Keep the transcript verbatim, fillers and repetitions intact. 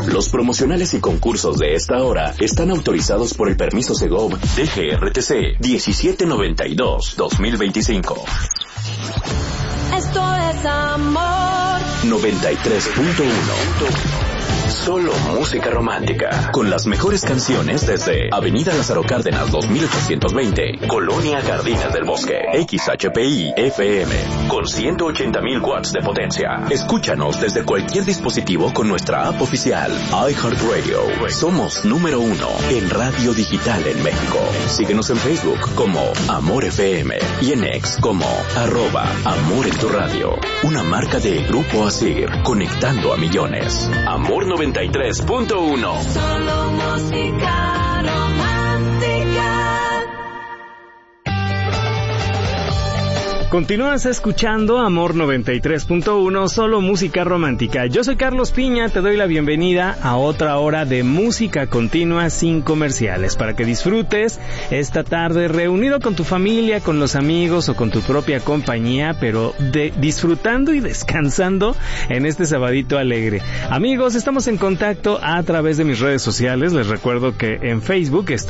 Los promocionales y concursos de esta hora están autorizados por el permiso Segov D G R T C diecisiete noventa y dos dos mil veinticinco. Esto es amor. noventa y tres punto uno. Solo música romántica. Con las mejores canciones desde Avenida Lázaro Cárdenas dos mil ochocientos veinte, Colonia Jardines del Bosque. X H P I F M con ciento ochenta mil watts de potencia. Escúchanos desde cualquier dispositivo con nuestra app oficial iHeartRadio. Somos número uno en radio digital en México. Síguenos en Facebook como Amor F M y en X como arroba Amor en tu radio. Una marca de Grupo Asir, conectando a millones. Amor noventa y tres punto uno. Solo música romántica. Continúas escuchando Amor noventa y tres punto uno, solo música romántica. Yo soy Carlos Piña, te doy la bienvenida a otra hora de música continua sin comerciales, para que disfrutes esta tarde reunido con tu familia, con los amigos o con tu propia compañía, pero de, disfrutando y descansando en este sabadito alegre. Amigos, estamos en contacto a través de mis redes sociales. Les recuerdo que en Facebook